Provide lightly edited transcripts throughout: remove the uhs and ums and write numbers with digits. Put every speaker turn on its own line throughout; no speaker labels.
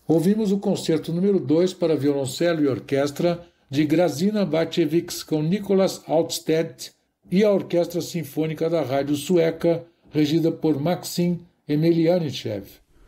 Ouvimos o concerto número 2 para violoncelo e orquestra de Grazina Batjevics com Nicolas Altstedt e a Orquestra Sinfônica da Rádio Sueca, regida por Maxim Emelianitchev.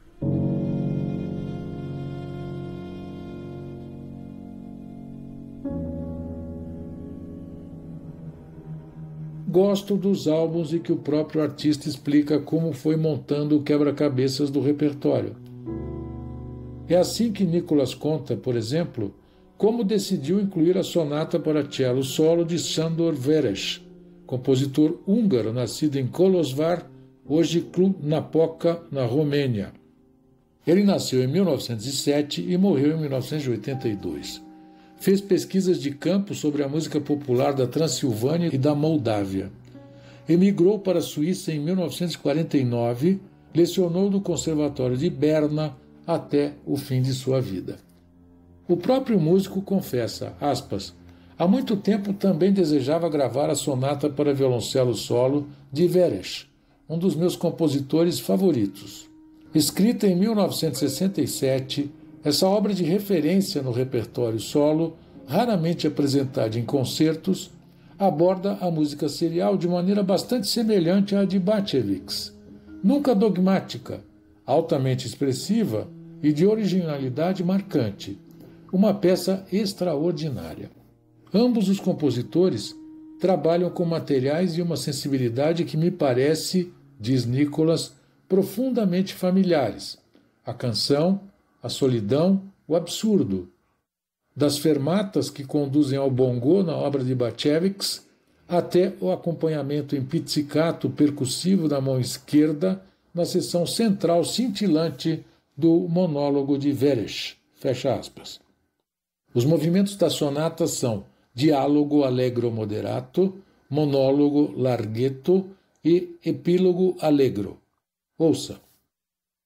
Gosto dos álbuns em que o próprio artista explica como foi montando o quebra-cabeças do repertório. É assim que Nicolas conta, por exemplo, como decidiu incluir a sonata para cello solo de Sándor Veres, compositor húngaro nascido em Kolozsvár, hoje Cluj-Napoca, na Romênia. Ele nasceu em 1907 e morreu em 1982. Fez pesquisas de campo sobre a música popular da Transilvânia e da Moldávia. Emigrou para a Suíça em 1949, lecionou no Conservatório de Berna até o fim de sua vida. O próprio músico confessa, aspas, há muito tempo também desejava gravar a sonata para violoncelo solo de Veres, um dos meus compositores favoritos. Escrita em 1967, essa obra de referência no repertório solo, raramente apresentada em concertos, aborda a música serial de maneira bastante semelhante à de Batjevics, nunca dogmática, altamente expressiva e de originalidade marcante, uma peça extraordinária. Ambos os compositores trabalham com materiais e uma sensibilidade que me parece, diz Nicolas, profundamente familiares. A canção, a solidão, o absurdo. Das fermatas que conduzem ao bongô na obra de Batjevics, até o acompanhamento em pizzicato percussivo da mão esquerda na seção central cintilante do monólogo de Veres. Fecha aspas. Os movimentos da sonata são diálogo allegro moderato, monólogo larghetto e epílogo allegro. Ouça.